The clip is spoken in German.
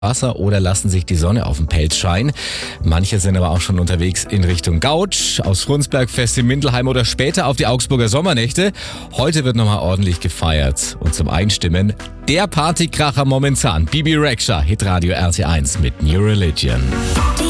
Wasser oder lassen sich die Sonne auf den Pelz scheinen. Manche sind aber auch schon unterwegs in Richtung Gautsch, aus Frundsberg, Fest in Mindelheim oder später auf die Augsburger Sommernächte. Heute wird nochmal ordentlich gefeiert. Und zum Einstimmen der Partykracher momentan, Bibi Rexha, Hitradio RT1 mit New Religion.